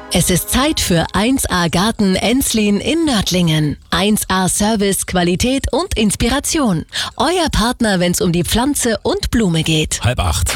Es ist Zeit für 1A Garten Enslin in Nördlingen. 1A Service, Qualität und Inspiration. Euer Partner, wenn es um die Pflanze und Blume geht. 7:30.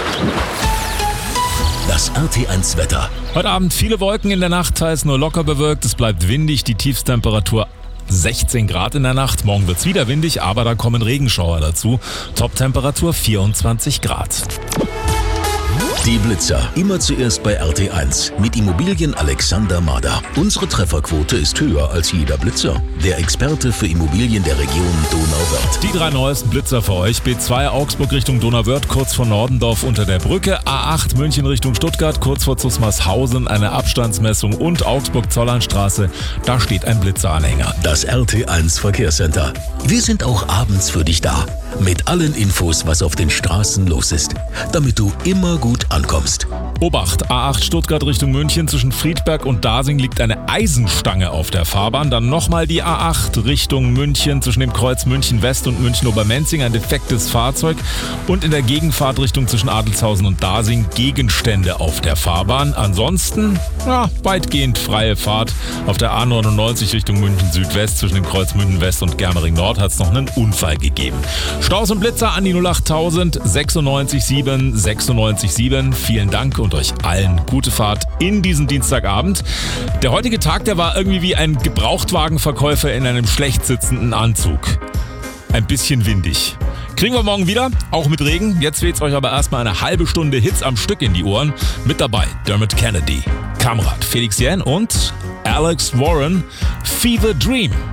Das RT1 Wetter. Heute Abend viele Wolken in der Nacht, teils nur locker bewölkt. Es bleibt windig, die Tiefstemperatur 16 Grad in der Nacht. Morgen wird's wieder windig, aber da kommen Regenschauer dazu. Toptemperatur 24 Grad. Die Blitzer. Immer zuerst bei RT1 mit Immobilien Alexander Mader. Unsere Trefferquote ist höher als jeder Blitzer. Der Experte für Immobilien der Region Donauwörth. Die 3 neuesten Blitzer für euch. B2 Augsburg Richtung Donauwörth, kurz vor Nordendorf unter der Brücke. A8 München Richtung Stuttgart, kurz vor Zusmarshausen eine Abstandsmessung. Und Augsburg-Zollernstraße, da steht ein Blitzeranhänger. Das RT1 Verkehrscenter. Wir sind auch abends für dich da. Mit allen Infos, was auf den Straßen los ist. Damit du immer gut ankommst. Obacht, A8 Stuttgart Richtung München, zwischen Friedberg und Dasing liegt eine Eisenstange auf der Fahrbahn. Dann nochmal die A8 Richtung München, zwischen dem Kreuz München West und München Obermenzing ein defektes Fahrzeug. Und in der Gegenfahrtrichtung zwischen Adelshausen und Dasing Gegenstände auf der Fahrbahn. Ansonsten, weitgehend freie Fahrt. Auf der A99 Richtung München Südwest, zwischen dem Kreuz München West und Germering Nord hat es noch einen Unfall gegeben. Staus und Blitzer an die 08000 96 7 96 7. Vielen Dank und euch allen gute Fahrt in diesen Dienstagabend. Der heutige Tag, der war irgendwie wie ein Gebrauchtwagenverkäufer in einem schlecht sitzenden Anzug. Ein bisschen windig. Kriegen wir morgen wieder, auch mit Regen. Jetzt weht's euch aber erstmal eine halbe Stunde Hits am Stück in die Ohren. Mit dabei Dermot Kennedy, Kamrat Felix Jähn und Alex Warren, Fever Dream.